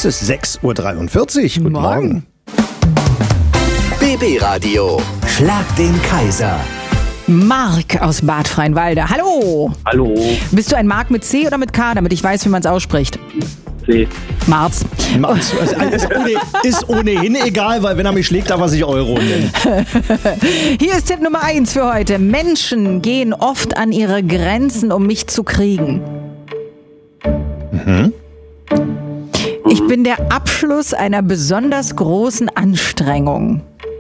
Es ist 6.43 Uhr. Guten Morgen. BB Radio. Schlag den Kaiser. Marc aus Bad Freienwalde. Hallo. Hallo. Bist du ein Marc mit C oder mit K, damit ich weiß, wie man es ausspricht? C. Marz. Ist ohnehin egal, weil wenn er mich schlägt, darf er sich Euro nennen. Hier ist Tipp Nummer 1 für heute. Menschen gehen oft an ihre Grenzen, um mich zu kriegen. Ich bin der Abschluss einer besonders großen Anstrengung.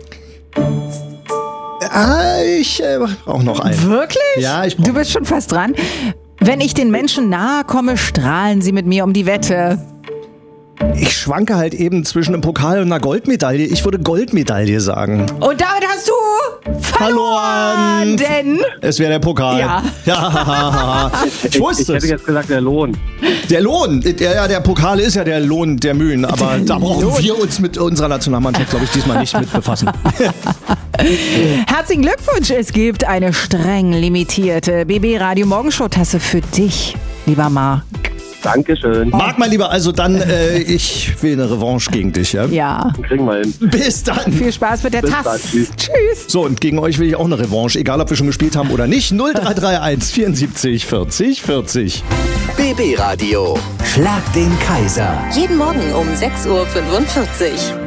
Ich brauche noch einen. Wirklich? Ja, ich brauche. Du bist schon fast dran. Wenn ich den Menschen nahe komme, strahlen sie mit mir um die Wette. Ich schwanke halt eben zwischen einem Pokal und einer Goldmedaille. Ich würde Goldmedaille sagen. Und damit hast du verloren. Denn Es wäre der Pokal. Ja. Ja. Ich wusste Ich hätte es. jetzt gesagt, der Lohn. Der Lohn. Der Pokal ist ja der Lohn der Mühen. Aber da brauchen wir uns mit unserer Nationalmannschaft, glaube ich, diesmal nicht mit befassen. herzlichen Glückwunsch. Es gibt eine streng limitierte BB Radio Morgenshow Tasse für dich, lieber Marc. Dankeschön. Marc, mein Lieber, also dann, ich will eine Revanche gegen dich, ja? Ja. Kriegen wir hin. Bis dann. Viel Spaß mit der Bis Tasse. dann. Tschüss. Tschüss. So, und gegen euch will ich auch eine Revanche, egal ob wir schon gespielt haben oder nicht. 0331 74 40 40. BB Radio. Schlag den Kaiser. Jeden Morgen um 6.45 Uhr.